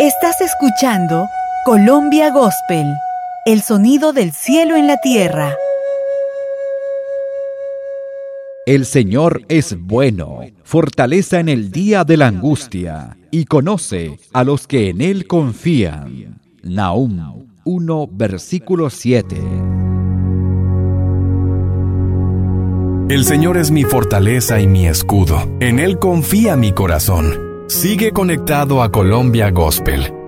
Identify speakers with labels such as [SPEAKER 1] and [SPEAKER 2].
[SPEAKER 1] Estás escuchando Colombia Gospel, el sonido del cielo en la tierra.
[SPEAKER 2] El Señor es bueno, fortaleza en el día de la angustia, y conoce a los que en Él confían. Nahum 1, versículo 7.
[SPEAKER 3] El Señor es mi fortaleza y mi escudo. En Él confía mi corazón. Sigue conectado a Colombia Gospel